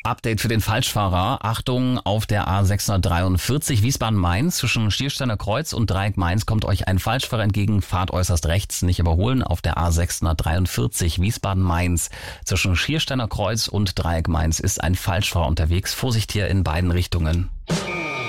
Update für den Falschfahrer. Achtung, auf der A643 Wiesbaden-Mainz zwischen Schiersteiner Kreuz und Dreieck Mainz kommt euch ein Falschfahrer entgegen. Fahrt äußerst rechts, nicht überholen. Auf der A643 Wiesbaden-Mainz zwischen Schiersteiner Kreuz und Dreieck Mainz ist ein Falschfahrer unterwegs. Vorsicht hier in beiden Richtungen.